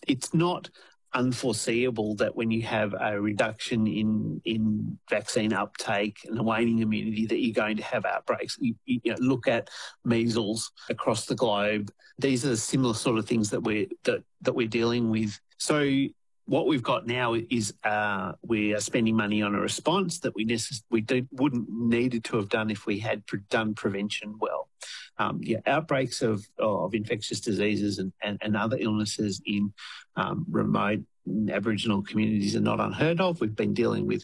it's not unforeseeable that when you have a reduction in vaccine uptake and a waning immunity that you're going to have outbreaks. You know, look at measles across the globe. These are the similar sort of things that we're dealing with. So what we've got now is we are spending money on a response that we wouldn't needed to have done if we had done prevention well. Outbreaks of infectious diseases and other illnesses in remote Aboriginal communities are not unheard of. We've been dealing with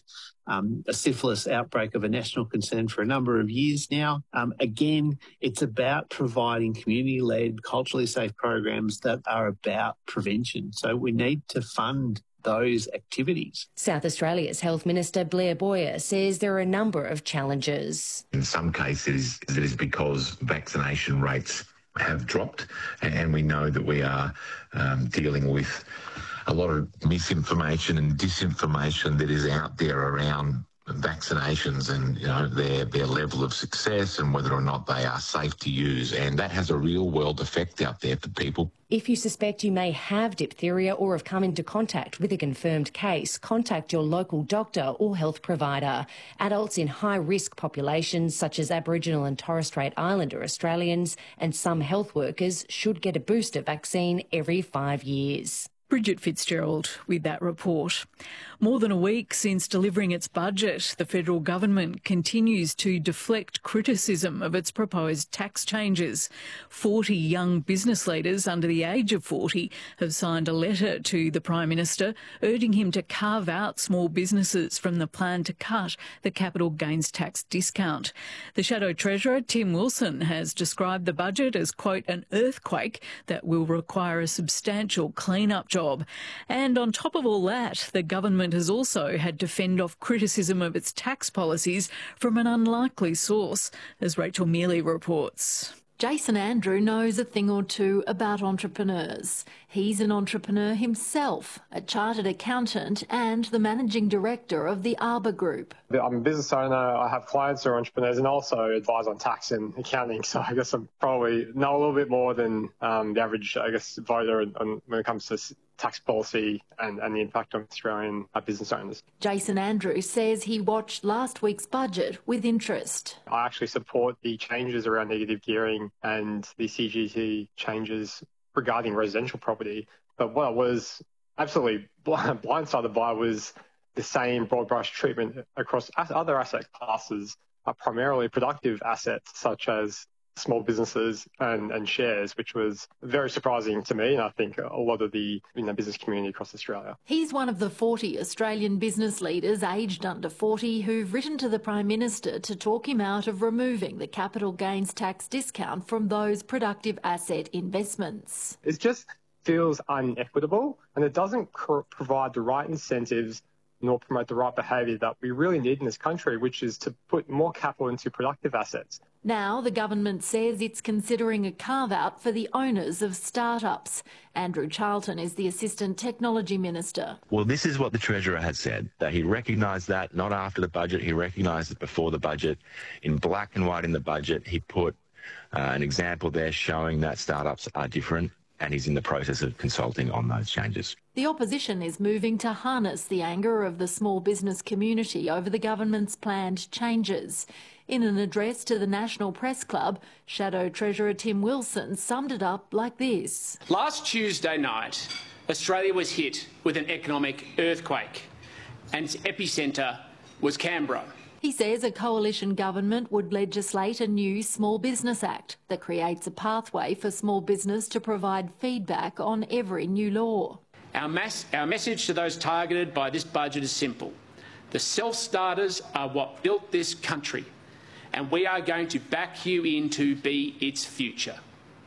a syphilis outbreak of a national concern for a number of years now. Again, it's about providing community-led, culturally safe programs that are about prevention. So we need to fund those activities. South Australia's Health Minister Blair Boyer says there are a number of challenges. In some cases, it is because vaccination rates have dropped, and we know that we are dealing with a lot of misinformation and disinformation that is out there around vaccinations and, you know, their level of success and whether or not they are safe to use, and that has a real world effect out there for people. If you suspect you may have diphtheria or have come into contact with a confirmed case, contact your local doctor or health provider. Adults in high-risk populations such as Aboriginal and Torres Strait Islander Australians and some health workers should get a booster vaccine every 5 years. Bridget Fitzgerald with that report. More than a week since delivering its budget, the federal government continues to deflect criticism of its proposed tax changes. 40 young business leaders under the age of 40 have signed a letter to the Prime Minister urging him to carve out small businesses from the plan to cut the capital gains tax discount. The Shadow Treasurer, Tim Wilson, has described the budget as, quote, an earthquake that will require a substantial clean-up job. And on top of all that, the government has also had to fend off criticism of its tax policies from an unlikely source, as Rachel Mealy reports. Jason Andrew knows a thing or two about entrepreneurs. He's an entrepreneur himself, a chartered accountant and the managing director of the Arbor Group. I'm a business owner, I have clients who are entrepreneurs and also advise on tax and accounting, so I guess I probably know a little bit more than the average, voter when it comes to tax policy and the impact on Australian business owners. Jason Andrews says he watched last week's budget with interest. I actually support the changes around negative gearing and the CGT changes regarding residential property. But what I was absolutely blindsided by was the same broad brush treatment across other asset classes, primarily productive assets such as small businesses and shares, which was very surprising to me and I think a lot of the business community across Australia. He's one of the 40 Australian business leaders aged under 40 who've written to the Prime Minister to talk him out of removing the capital gains tax discount from those productive asset investments. It just feels unequitable and it doesn't provide the right incentives nor promote the right behaviour that we really need in this country, which is to put more capital into productive assets. Now the government says it's considering a carve-out for the owners of startups. Andrew Charlton is the Assistant Technology Minister. Well, this is what the Treasurer had said, that he recognised that, not after the budget, he recognised it before the budget. In black and white in the budget, he put an example there showing that startups are different, and he's in the process of consulting on those changes. The opposition is moving to harness the anger of the small business community over the government's planned changes. In an address to the National Press Club, Shadow Treasurer Tim Wilson summed it up like this. Last Tuesday night, Australia was hit with an economic earthquake, and its epicentre was Canberra. He says a coalition government would legislate a new Small Business Act that creates a pathway for small business to provide feedback on every new law. Our message to those targeted by this budget is simple. The self-starters are what built this country, and we are going to back you in to be its future.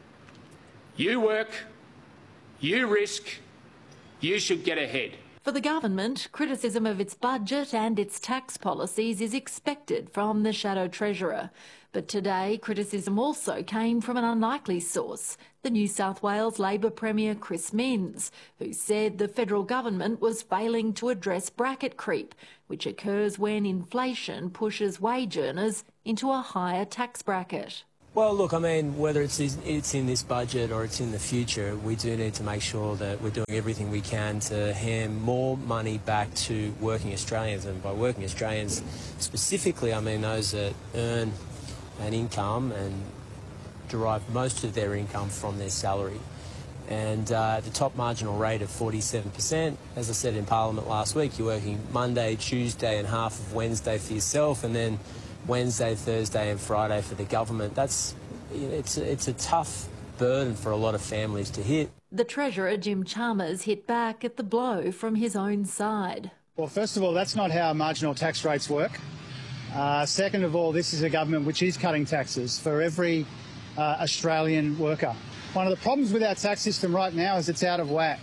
You work, you risk, you should get ahead. For the government, criticism of its budget and its tax policies is expected from the Shadow Treasurer. But today, criticism also came from an unlikely source, the New South Wales Labor Premier Chris Minns, who said the federal government was failing to address bracket creep, which occurs when inflation pushes wage earners into a higher tax bracket. Well, look, I mean, whether it's in this budget or it's in the future, we do need to make sure that we're doing everything we can to hand more money back to working Australians. And by working Australians specifically, I mean those that earn an income and derive most of their income from their salary. And the top marginal rate of 47%, as I said in Parliament last week, you're working Monday, Tuesday and half of Wednesday for yourself, and then Wednesday, Thursday and Friday for the government. It's a tough burden for a lot of families to hit. The Treasurer, Jim Chalmers, hit back at the blow from his own side. Well, first of all, that's not how marginal tax rates work. Second of all, this is a government which is cutting taxes for every Australian worker. One of the problems with our tax system right now is it's out of whack.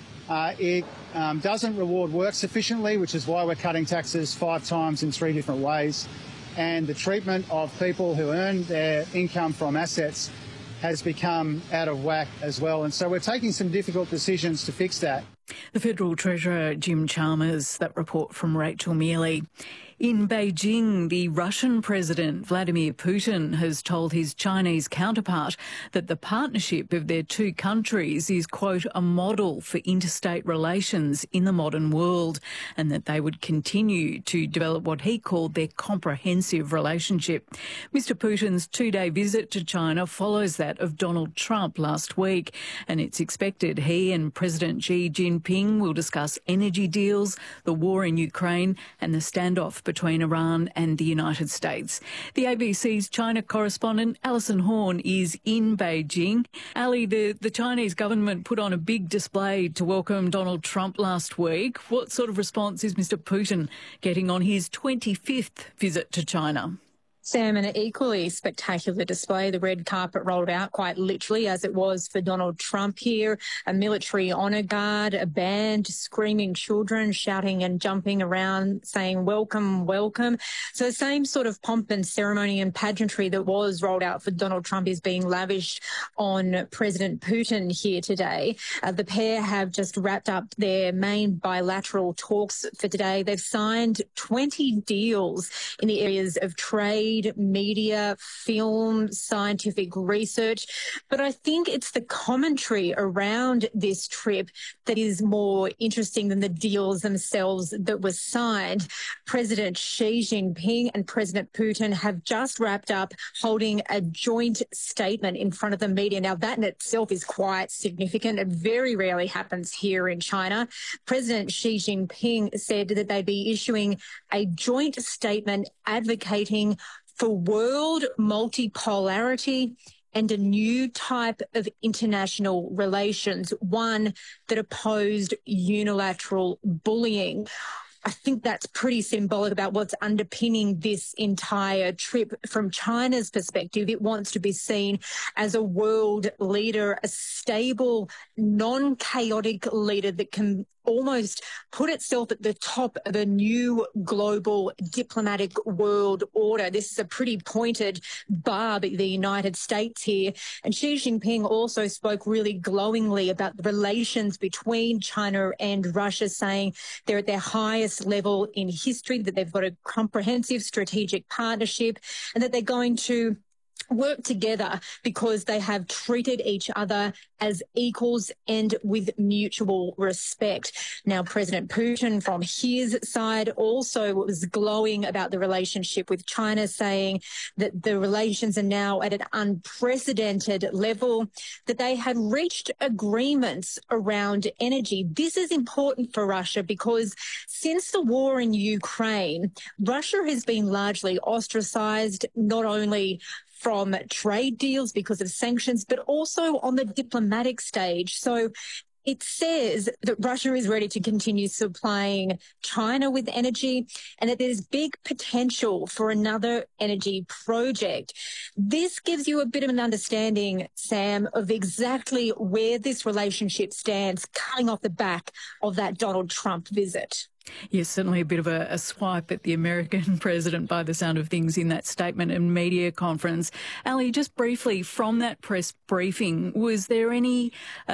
It doesn't reward work sufficiently, which is why we're cutting taxes 5 times in 3 different ways. And the treatment of people who earn their income from assets has become out of whack as well. And so we're taking some difficult decisions to fix that. The Federal Treasurer, Jim Chalmers, that report from Rachel Mealy. In Beijing, the Russian President Vladimir Putin has told his Chinese counterpart that the partnership of their two countries is, quote, a model for interstate relations in the modern world, and that they would continue to develop what he called their comprehensive relationship. Mr. Putin's 2-day visit to China follows that of Donald Trump last week, and it's expected he and President Xi Jinping will discuss energy deals, the war in Ukraine and the standoff between Iran and the United States. The ABC's China correspondent Alison Horn is in Beijing. Ali, the Chinese government put on a big display to welcome Donald Trump last week. What sort of response is Mr. Putin getting on his 25th visit to China? Sam, an equally spectacular display. The red carpet rolled out quite literally, as it was for Donald Trump here. A military honour guard, a band, screaming children, shouting and jumping around, saying, welcome, welcome. So the same sort of pomp and ceremony and pageantry that was rolled out for Donald Trump is being lavished on President Putin here today. The pair have just wrapped up their main bilateral talks for today. They've signed 20 deals in the areas of trade, media, film, scientific research. But I think it's the commentary around this trip that is more interesting than the deals themselves that were signed. President Xi Jinping and President Putin have just wrapped up holding a joint statement in front of the media. Now, that in itself is quite significant. It very rarely happens here in China. President Xi Jinping said that they'd be issuing a joint statement advocating for world multipolarity and a new type of international relations, one that opposed unilateral bullying. I think that's pretty symbolic about what's underpinning this entire trip. From China's perspective, it wants to be seen as a world leader, a stable, non-chaotic leader that can almost put itself at the top of a new global diplomatic world order. This is a pretty pointed barb at the United States here. And Xi Jinping also spoke really glowingly about the relations between China and Russia, saying they're at their highest level in history, that they've got a comprehensive strategic partnership, and that they're going to work together because they have treated each other as equals and with mutual respect. Now, President Putin from his side also was glowing about the relationship with China, saying that the relations are now at an unprecedented level, that they had reached agreements around energy. This is important for Russia because since the war in Ukraine, Russia has been largely ostracised, not only from trade deals because of sanctions, but also on the diplomatic stage. So it says that Russia is ready to continue supplying China with energy and that there's big potential for another energy project. This gives you a bit of an understanding, Sam, of exactly where this relationship stands coming off the back of that Donald Trump visit. Yes, certainly a bit of a swipe at the American president by the sound of things in that statement and media conference. Ali, just briefly, from that press briefing, was there any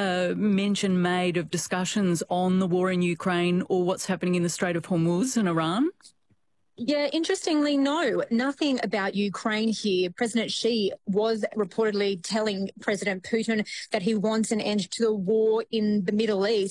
mention made of discussions on the war in Ukraine or what's happening in the Strait of Hormuz and Iran? Yeah, interestingly, no, nothing about Ukraine here. President Xi was reportedly telling President Putin that he wants an end to the war in the Middle East.